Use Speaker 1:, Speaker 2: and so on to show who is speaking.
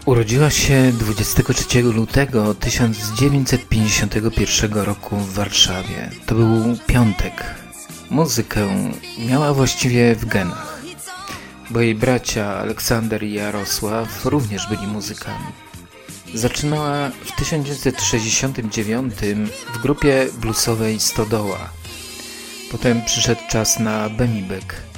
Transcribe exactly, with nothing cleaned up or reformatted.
Speaker 1: Urodziła się dwudziestego trzeciego lutego tysiąc dziewięćset pięćdziesiątego pierwszego roku w Warszawie. To był piątek. Muzykę miała właściwie w genach, bo jej bracia Aleksander i Jarosław również byli muzykami. Zaczynała w tysiąc dziewięćset sześćdziesiątym dziewiątym w grupie bluesowej Stodoła. Potem przyszedł czas na Bemibek.